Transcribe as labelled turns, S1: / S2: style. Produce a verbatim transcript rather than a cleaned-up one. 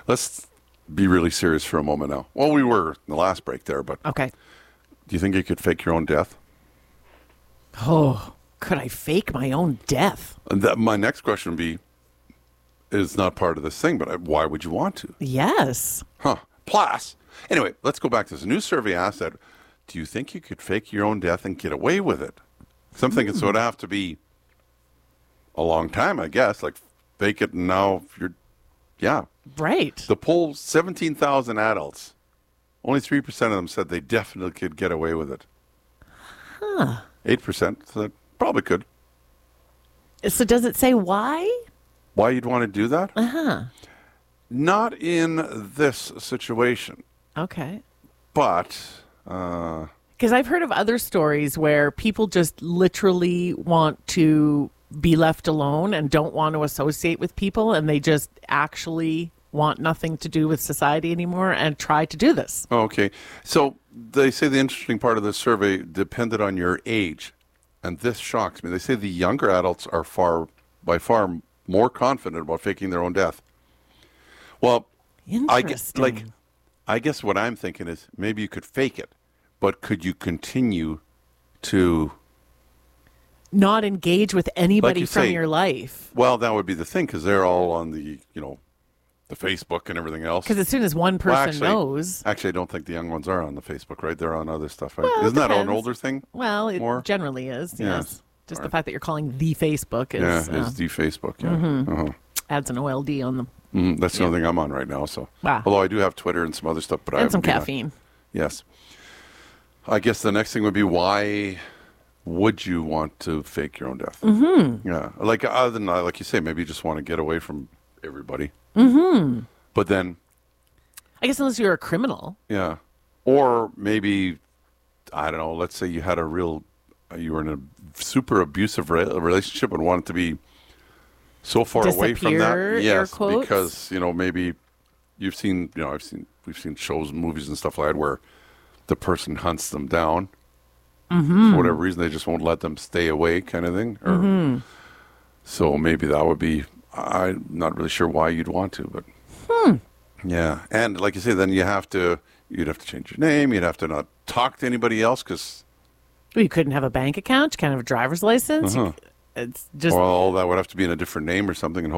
S1: Let's be really serious for a moment now. Well, we were in the last break there, but
S2: Okay.
S1: do you think you could fake your own death?
S2: Oh, could I fake my own death?
S1: And that, my next question would be, it's not part of this thing, but I, why would you want to?
S2: Yes.
S1: Huh. Plus, anyway, let's go back to this. A new survey asked that, do you think you could fake your own death and get away with it? So I'm thinking, so it'd have to be a long time, I guess. Like, fake it and now you're, yeah.
S2: Right.
S1: The poll, seventeen thousand adults. Only three percent of them said they definitely could get away with it.
S2: Huh.
S1: eight percent said probably could.
S2: So does it say why?
S1: Why you'd want to do that?
S2: Uh-huh.
S1: Not in this situation,
S2: Okay.
S1: but... Uh,
S2: Because I've heard of other stories where people just literally want to be left alone and don't want to associate with people, and they just actually want nothing to do with society anymore and try to do this.
S1: okay. So they say the interesting part of this survey depended on your age, and this shocks me. They say the younger adults are far, by far, more confident about faking their own death. Well, I guess,
S2: Interesting.
S1: like, I guess what I'm thinking is maybe you could fake it, but could you continue to...
S2: Not engage with anybody
S1: you
S2: from
S1: say-
S2: your life.
S1: Well, that would be the thing, because they're all on the, you know, the Facebook and everything else.
S2: Because as soon as one person
S1: Well, actually,
S2: knows,
S1: Actually, I don't think the young ones are on the Facebook, right? They're on other stuff, right?
S2: Well, it
S1: Isn't that an
S2: depends.
S1: older thing?
S2: well, it
S1: More?
S2: generally is.
S1: Yeah.
S2: Yes. Just
S1: Right.
S2: the fact that you're calling the Facebook is
S1: Yeah,
S2: uh,
S1: it's the Facebook. Yeah,
S2: Mm-hmm.
S1: uh-huh.
S2: adds an O L D on them.
S1: Mhm, that's the only thing I'm on right now. So,
S2: Wow.
S1: although I do have Twitter and some other stuff, but I
S2: And some
S1: haven't been on-
S2: caffeine.
S1: Yes. I guess the next thing would be, why would you want to fake your own death? Mm-hmm. Yeah, like other than uh, like you say, maybe you just want to get away from everybody. Mm-hmm. But then,
S2: I guess unless you're a criminal.
S1: yeah, or maybe I don't know. Let's say you had a real, you were in a super abusive re- relationship and wanted to be so far away from
S2: Disappear,
S1: that.
S2: air
S1: Yes,
S2: quotes?
S1: because you know maybe you've seen, you know, I've seen we've seen shows and movies and stuff like that where the person hunts them down
S2: Mm-hmm.
S1: for whatever reason. They just won't let them stay away, kind of thing. Or,
S2: Mm-hmm.
S1: So maybe that would be. I'm not really sure why you'd want to, but
S2: Hmm.
S1: yeah. And like you say, then you have to you'd have to change your name. You'd have to not talk to anybody else because
S2: Well, you couldn't have a bank account. You can't have a driver's license. You
S1: Uh-huh.
S2: c- it's just
S1: well, that would have to be in a different name or something. And